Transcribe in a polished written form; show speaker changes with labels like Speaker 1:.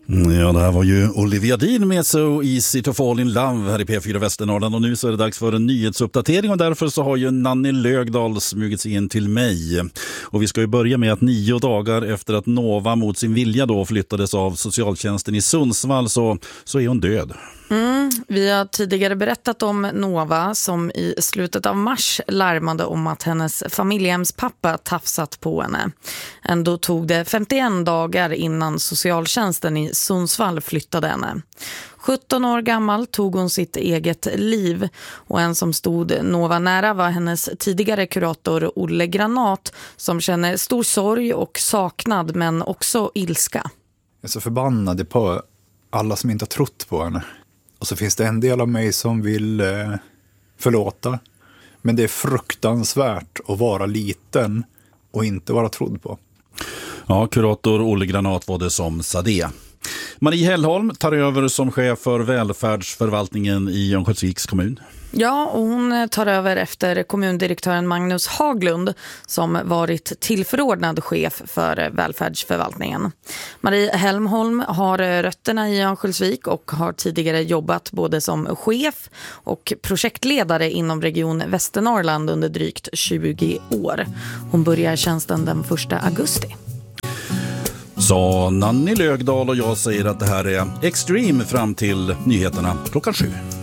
Speaker 1: Ja, det här var ju Olivia Dean med So Easy to Fall in Love här i P4 Västernorrland, och nu så är det dags för en nyhetsuppdatering, och därför så har ju Nanny Lögdahl smugit sig in till mig. Och vi ska ju börja med att 9 dagar efter att Nova mot sin vilja då flyttades av socialtjänsten i Sundsvall så är hon död.
Speaker 2: Vi har tidigare berättat om Nova som i slutet av mars larmade om att hennes familjehemspappa tafsat på henne. Ändå tog det 51 dagar innan socialtjänsten i Sundsvall flyttade henne. 17 år gammal tog hon sitt eget liv, och en som stod Nova nära var hennes tidigare kurator Olle Granat, som känner stor sorg och saknad men också ilska.
Speaker 3: Jag är så förbannad på alla som inte har trott på henne. Och så finns det en del av mig som vill förlåta. Men det är fruktansvärt att vara liten och inte vara trodd på.
Speaker 1: Ja, kurator Olle Granat var det som sa det. Marie Hellholm tar över som chef för välfärdsförvaltningen i Örnsköldsviks kommun.
Speaker 2: Ja, och hon tar över efter kommundirektören Magnus Haglund som varit tillförordnad chef för välfärdsförvaltningen. Marie Hellholm har rötterna i Örnsköldsvik och har tidigare jobbat både som chef och projektledare inom region Västernorrland under drygt 20 år. Hon börjar tjänsten den 1 augusti.
Speaker 1: Så Nanny Lögdahl, och jag säger att det här är Extreme fram till nyheterna klockan 7.